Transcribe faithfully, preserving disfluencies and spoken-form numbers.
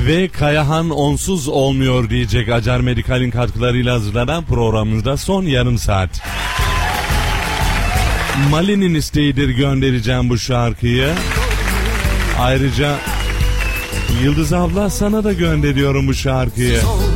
ve Kayahan onsuz olmuyor diyecek Acar Medikal'in katkılarıyla hazırlanan programımızda son yarım saat. Mali'nin isteğidir, göndereceğim bu şarkıyı. Ayrıca Yıldız abla sana da gönderiyorum bu şarkıyı.